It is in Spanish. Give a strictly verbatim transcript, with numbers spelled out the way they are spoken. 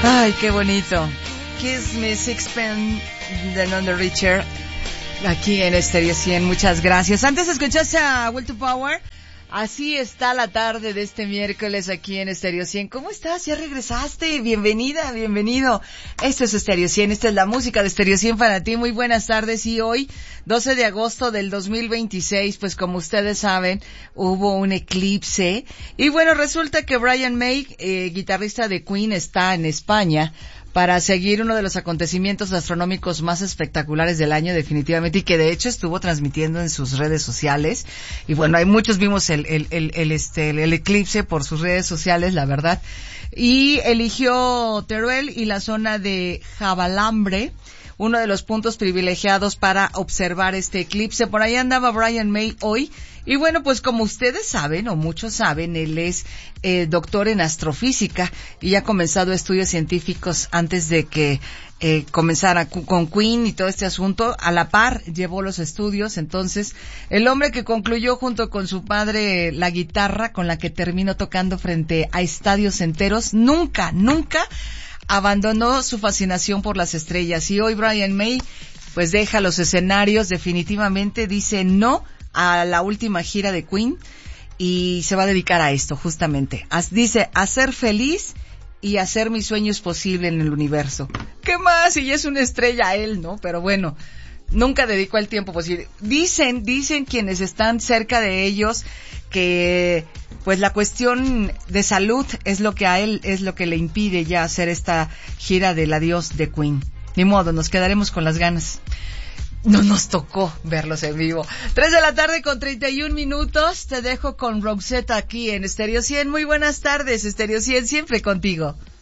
Ay, qué bonito. Kiss Me Sixpence de None the Richer. Aquí en Estéreo cien, muchas gracias. Antes escuchaste a Will to Power. Así está la tarde de este miércoles aquí en Estéreo cien. ¿Cómo estás? ¿Ya regresaste? Bienvenida, bienvenido. Esto es Estéreo cien, esta es la música de Estéreo cien para ti. Muy buenas tardes. Y hoy, doce de agosto del dos mil veintiséis, pues como ustedes saben, hubo un eclipse. Y bueno, resulta que Brian May, eh, guitarrista de Queen, está en España para seguir uno de los acontecimientos astronómicos más espectaculares del año, definitivamente, y que de hecho estuvo transmitiendo en sus redes sociales. Y bueno, hay muchos vimos el, el, el, el este, el, el eclipse por sus redes sociales, la verdad. Y eligió Teruel y la zona de Javalambre, uno de los puntos privilegiados para observar este eclipse. Por ahí andaba Brian May hoy. Y bueno, pues como ustedes saben, o muchos saben, él es eh, doctor en astrofísica y ha comenzado estudios científicos antes de que eh, comenzara con Queen y todo este asunto. A la par llevó los estudios. Entonces, el hombre que concluyó junto con su padre la guitarra con la que terminó tocando frente a estadios enteros, nunca, nunca abandonó su fascinación por las estrellas. Y hoy Brian May pues deja los escenarios, definitivamente dice no a la última gira de Queen y se va a dedicar a esto justamente. As, dice, a ser feliz y hacer mis sueños posible en el universo. ¿Qué más? Y es una estrella él, ¿no? Pero bueno, nunca dedicó el tiempo posible. Dicen, dicen quienes están cerca de ellos que pues la cuestión de salud es lo que a él es lo que le impide ya hacer esta gira del adiós de Queen. Ni modo, nos quedaremos con las ganas. No nos tocó verlos en vivo. Tres de la tarde con treinta y un minutos. Te dejo con Roxette aquí en Estéreo cien. Muy buenas tardes, Estéreo cien, siempre contigo.